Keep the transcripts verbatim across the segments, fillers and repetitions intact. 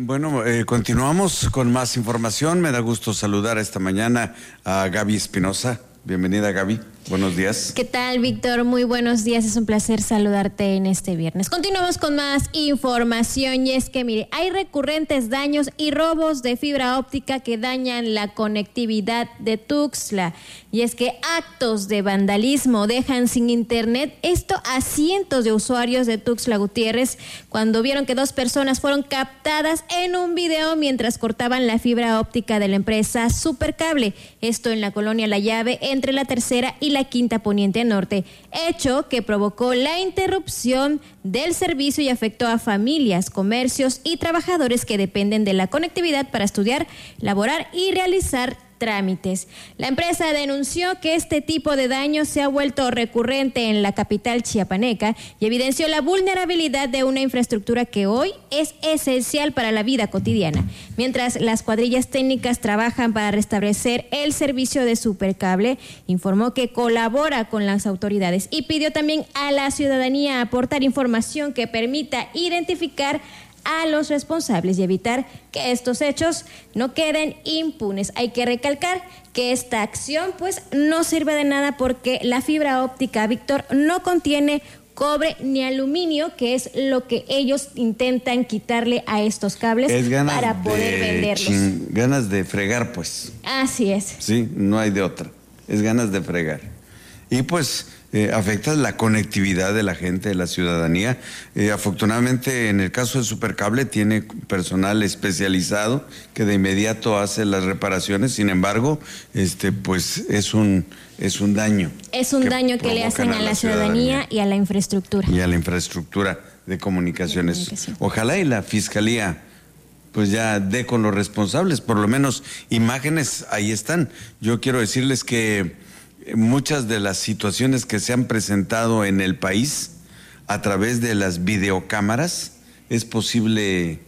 Bueno, eh, continuamos con más información. Me da gusto saludar esta mañana a Gaby Espinosa. Bienvenida, Gaby. Buenos días. ¿Qué tal, Víctor? Muy buenos días. Es un placer saludarte en este viernes. Continuamos con más información y es que, mire, hay recurrentes daños y robos de fibra óptica que dañan la conectividad de Tuxtla. Y es que actos de vandalismo dejan sin internet esto a cientos de usuarios de Tuxtla Gutiérrez cuando vieron que dos personas fueron captadas en un video mientras cortaban la fibra óptica de la empresa Supercable. Esto en la colonia La Llave, entre la tercera y la la quinta poniente norte, hecho que provocó la interrupción del servicio y afectó a familias, comercios y trabajadores que dependen de la conectividad para estudiar, laborar y realizar trámites. La empresa denunció que este tipo de daño se ha vuelto recurrente en la capital chiapaneca y evidenció la vulnerabilidad de una infraestructura que hoy es esencial para la vida cotidiana. Mientras las cuadrillas técnicas trabajan para restablecer el servicio de Supercable, informó que colabora con las autoridades y pidió también a la ciudadanía aportar información que permita identificar a los responsables y evitar que estos hechos no queden impunes. Hay que recalcar que esta acción pues no sirve de nada porque la fibra óptica, Víctor, no contiene cobre ni aluminio, que es lo que ellos intentan quitarle a estos cables para poder venderlos. Ching, ganas de fregar, pues. Así es. Sí, no hay de otra. Es ganas de fregar. Y pues Eh, afecta la conectividad de la gente, de la ciudadanía. Eh, afortunadamente, en el caso de Supercable, tiene personal especializado que de inmediato hace las reparaciones. Sin embargo, este, pues es un es un daño. Es un que daño que le hacen a, a la ciudadanía, ciudadanía y a la infraestructura. Y a la infraestructura de comunicaciones. De comunicación. Ojalá y la Fiscalía pues ya dé con los responsables, por lo menos imágenes ahí están. Yo quiero decirles que muchas de las situaciones que se han presentado en el país a través de las videocámaras es posible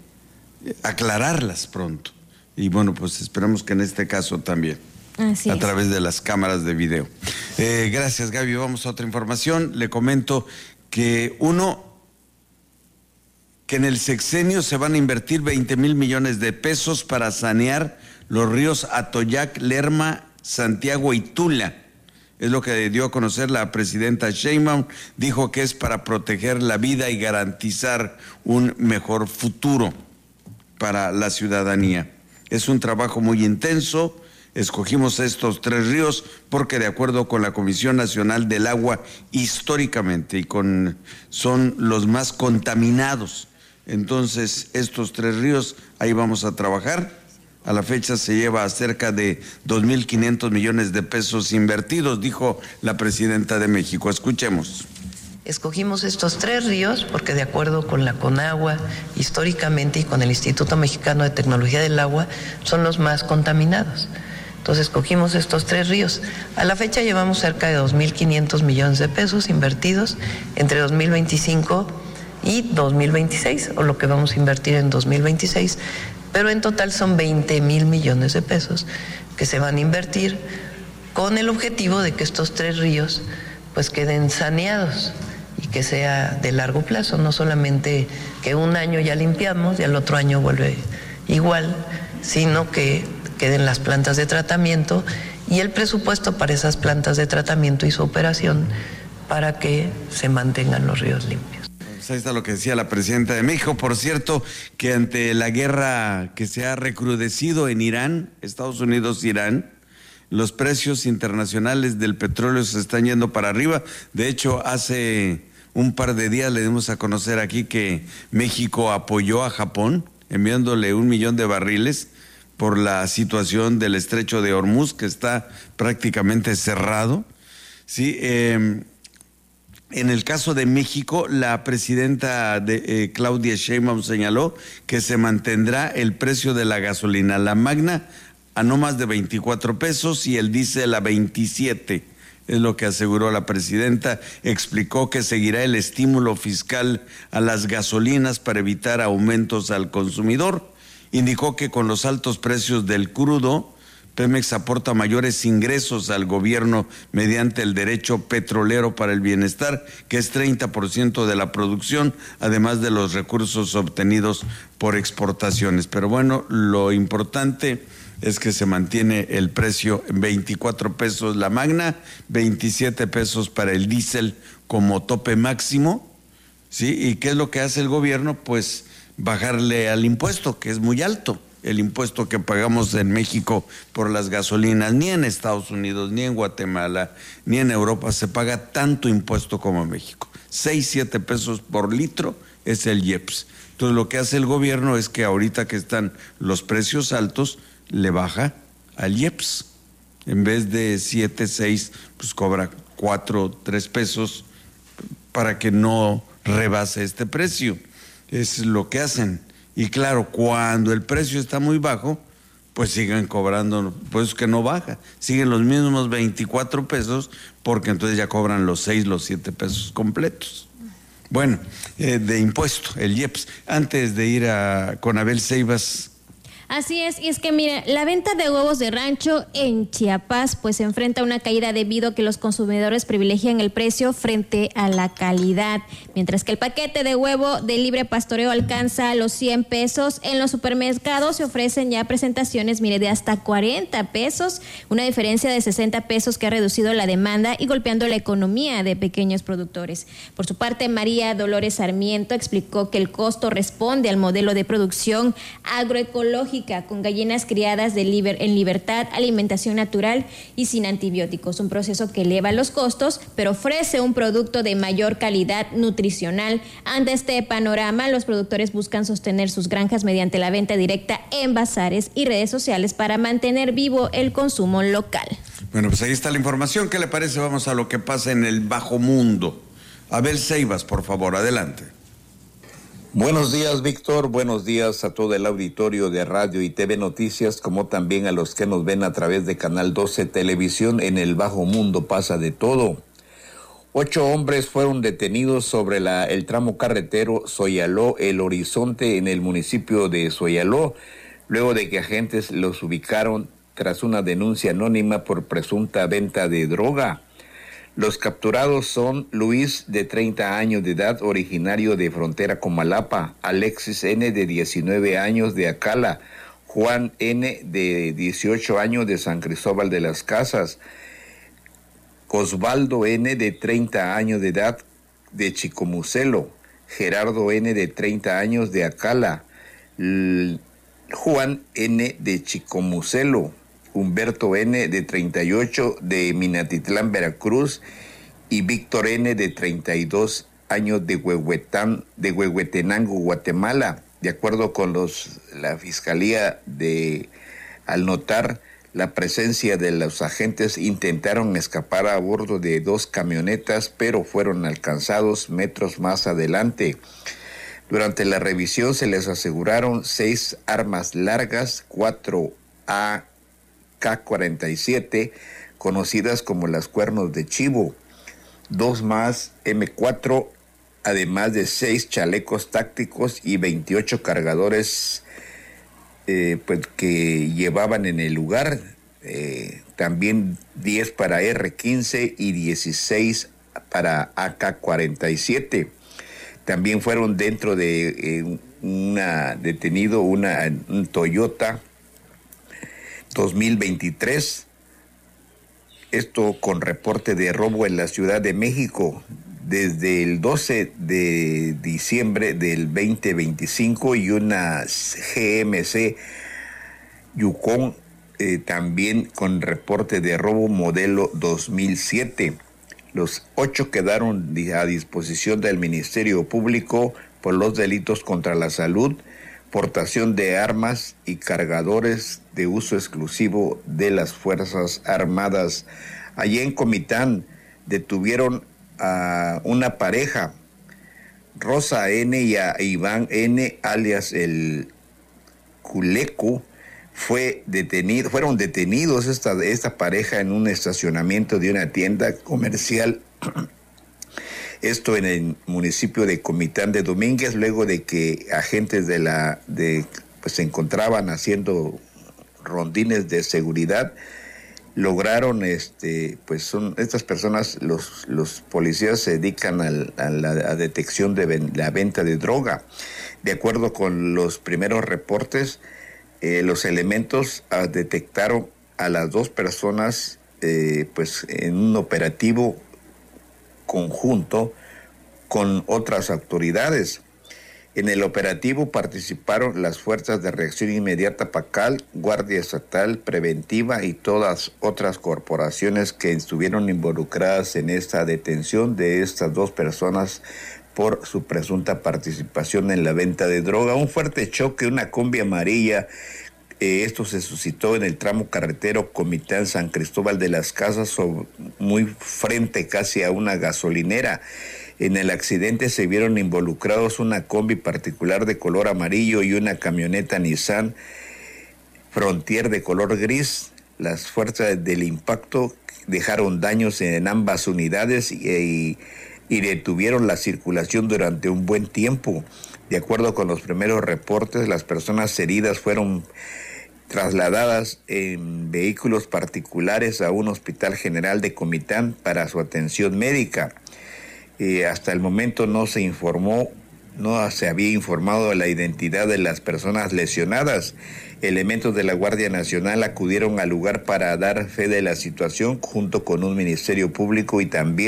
aclararlas pronto. Y bueno, pues esperamos que en este caso también. Así a es. Través de las cámaras de video. Eh, gracias, Gaby. Vamos a otra información. Le comento que uno, que en el sexenio se van a invertir veinte mil millones de pesos para sanear los ríos Atoyac, Lerma, Santiago y Tula. Es lo que dio a conocer la presidenta Sheinbaum. Dijo que es para proteger la vida y garantizar un mejor futuro para la ciudadanía. Es un trabajo muy intenso. Escogimos estos tres ríos porque de acuerdo con la Comisión Nacional del Agua, históricamente y con, son los más contaminados. Entonces, estos tres ríos, ahí vamos a trabajar. A la fecha se lleva a cerca de dos mil quinientos millones de pesos invertidos, dijo la presidenta de México. Escuchemos. Escogimos estos tres ríos porque de acuerdo con la CONAGUA, históricamente, y con el Instituto Mexicano de Tecnología del Agua, son los más contaminados. Entonces escogimos estos tres ríos. A la fecha llevamos cerca de dos mil quinientos millones de pesos invertidos entre dos mil veinticinco y dos mil veintiséis, o lo que vamos a invertir en dos mil veintiséis. Pero en total son veinte mil millones de pesos que se van a invertir con el objetivo de que estos tres ríos pues queden saneados y que sea de largo plazo, no solamente que un año ya limpiamos y al otro año vuelve igual, sino que queden las plantas de tratamiento y el presupuesto para esas plantas de tratamiento y su operación para que se mantengan los ríos limpios. Ahí está lo que decía la presidenta de México. Por cierto, que ante la guerra que se ha recrudecido en Irán, Estados Unidos, Irán, los precios internacionales del petróleo se están yendo para arriba. De hecho, hace un par de días le dimos a conocer aquí que México apoyó a Japón enviándole un millón de barriles por la situación del estrecho de Hormuz, que está prácticamente cerrado. Sí, eh, en el caso de México, la presidenta de, eh, Claudia Sheinbaum señaló que se mantendrá el precio de la gasolina, la magna a no más de veinticuatro pesos y el diésel a veintisiete. Es lo que aseguró la presidenta. Explicó que seguirá el estímulo fiscal a las gasolinas para evitar aumentos al consumidor. Indicó que con los altos precios del crudo, Pemex aporta mayores ingresos al gobierno mediante el derecho petrolero para el bienestar, que es treinta por ciento de la producción, además de los recursos obtenidos por exportaciones. Pero bueno, lo importante es que se mantiene el precio en veinticuatro pesos la magna, veintisiete pesos para el diésel como tope máximo, ¿sí? ¿Y qué es lo que hace el gobierno? Pues bajarle al impuesto, que es muy alto, el impuesto que pagamos en México por las gasolinas. Ni en Estados Unidos, ni en Guatemala, ni en Europa se paga tanto impuesto como en México. Seis, siete pesos por litro es el I E P S. Entonces lo que hace el gobierno es que ahorita que están los precios altos, le baja al I E P S. En vez de siete, seis, pues cobra cuatro, tres pesos para que no rebase este precio. Es lo que hacen. Y claro, cuando el precio está muy bajo, pues siguen cobrando, pues que no baja. Siguen los mismos veinticuatro pesos, porque entonces ya cobran los seis, los siete pesos completos. Bueno, eh, de impuesto, el I E P S. Antes de ir a con Abel Ceibas. Así es, y es que mira, la venta de huevos de rancho en Chiapas pues se enfrenta a una caída debido a que los consumidores privilegian el precio frente a la calidad, mientras que el paquete de huevo de libre pastoreo alcanza los cien pesos. En los supermercados se ofrecen ya presentaciones, mire, de hasta cuarenta pesos, una diferencia de sesenta pesos que ha reducido la demanda y golpeando la economía de pequeños productores. Por su parte, María Dolores Sarmiento explicó que el costo responde al modelo de producción agroecológica con gallinas criadas de liber, en libertad, alimentación natural y sin antibióticos, un proceso que eleva los costos, pero ofrece un producto de mayor calidad nutricional. Ante este panorama, los productores buscan sostener sus granjas mediante la venta directa en bazares y redes sociales para mantener vivo el consumo local. Bueno, pues ahí está la información. ¿Qué le parece? Vamos a lo que pasa en el bajo mundo. Abel Ceibas, por favor, adelante. Buenos días, Víctor. Buenos días a todo el auditorio de Radio y T V Noticias, como también a los que nos ven a través de Canal doce Televisión. En el bajo mundo pasa de todo. Ocho hombres fueron detenidos sobre la, el tramo carretero Soyaló-El Horizonte en el municipio de Soyaló, luego de que agentes los ubicaron tras una denuncia anónima por presunta venta de droga. Los capturados son Luis, de treinta años de edad, originario de Frontera Comalapa, Alexis N., de diecinueve años, de Acala, Juan N., de dieciocho años, de San Cristóbal de las Casas, Osvaldo N., de treinta años de edad, de Chicomucelo, Gerardo N., de treinta años, de Acala, L- Juan N., de Chicomucelo, Humberto N., de treinta y ocho, de Minatitlán, Veracruz, y Víctor N., de treinta y dos años, de Huehuetán, de Huehuetenango, Guatemala. De acuerdo con los la Fiscalía, de al notar la presencia de los agentes, intentaron escapar a bordo de dos camionetas, pero fueron alcanzados metros más adelante. Durante la revisión se les aseguraron seis armas largas, cuatro A K cuarenta y siete, conocidas como las cuernos de chivo, dos más eme cuatro, además de seis chalecos tácticos y veintiocho cargadores eh, pues, que llevaban en el lugar, eh, también diez para erre quince y dieciséis para A K cuarenta y siete. También fueron dentro de eh, una detenido una un Toyota dos mil veintitrés, esto con reporte de robo en la Ciudad de México desde el doce de diciembre del veinte veinticinco, y una ge eme ce Yukon eh, también con reporte de robo modelo dos mil siete. Los ocho quedaron a disposición del Ministerio Público por los delitos contra la salud, portación de armas y cargadores de uso exclusivo de las Fuerzas Armadas. Allí en Comitán detuvieron a una pareja, Rosa N. y a Iván N., alias el Culeco. Fue detenido, fueron detenidos esta, esta pareja en un estacionamiento de una tienda comercial. Esto en el municipio de Comitán de Domínguez, luego de que agentes de la de pues se encontraban haciendo rondines de seguridad, lograron, este, pues son estas personas, los, los policías se dedican al, a la a detección de ven, la venta de droga. De acuerdo con los primeros reportes, eh, los elementos ah, detectaron a las dos personas, eh, pues en un operativo conjunto con otras autoridades. En el operativo participaron las Fuerzas de Reacción Inmediata PACAL, Guardia Estatal Preventiva y todas otras corporaciones que estuvieron involucradas en esta detención de estas dos personas por su presunta participación en la venta de droga. Un fuerte choque, una combi amarilla, eh, esto se suscitó en el tramo carretero Comitán San Cristóbal de las Casas, muy frente casi a una gasolinera. En el accidente se vieron involucrados una combi particular de color amarillo y una camioneta Nissan Frontier de color gris. Las fuerzas del impacto dejaron daños en ambas unidades y, y, y detuvieron la circulación durante un buen tiempo. De acuerdo con los primeros reportes, las personas heridas fueron trasladadas en vehículos particulares a un hospital general de Comitán para su atención médica. Eh, hasta el momento no se informó, no se había informado de la identidad de las personas lesionadas. Elementos de la Guardia Nacional acudieron al lugar para dar fe de la situación junto con un ministerio público y también